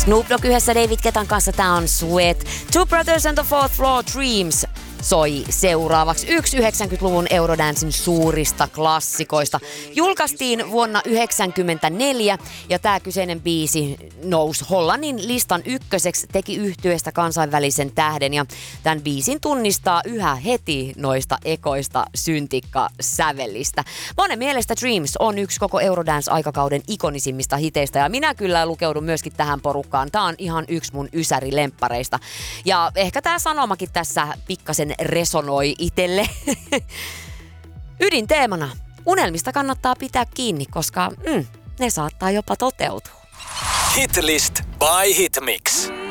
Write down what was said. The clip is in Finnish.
Snoop Dogg yhdessä David Guettan kanssa, tää on Sweat. Two Brothers and the Fourth Floor, Dreams soi seuraavaksi. Yksi 90-luvun Eurodancein suurista klassikoista. Julkaistiin vuonna 1994 ja tämä kyseinen biisi nousi Hollannin listan ykköseksi, teki yhtyeestä kansainvälisen tähden ja tämän biisin tunnistaa yhä heti noista ekoista syntikkasävellistä. Monen mielestä Dreams on yksi koko Eurodance-aikakauden ikonisimmista hiteistä ja minä kyllä lukeudun myöskin tähän porukkaan. Tää on ihan yksi mun ysärilemppareista. Ja ehkä tää sanomakin tässä pikkasen resonoi itelle. Ydinteemana. Unelmista kannattaa pitää kiinni, koska ne saattaa jopa toteutua. Hitlist by Hitmix.